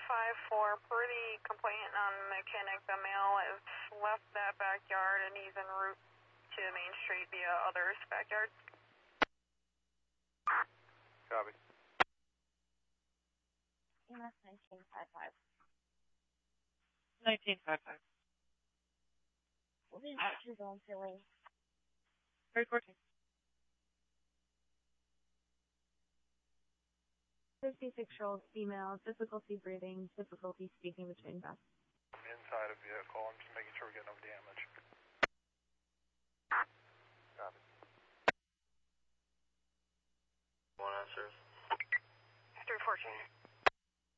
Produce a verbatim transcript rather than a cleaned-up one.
five four, pretty complaint on mechanic. The male has left that backyard and he's en route to Main Street via others' backyard. Copy. E M S nineteen five five. nineteen five five. Moving out to zone filling. Very fourteen. fifty-six-year-old female, difficulty breathing, difficulty speaking between breaths. Inside a vehicle. I'm just making sure we get no damage.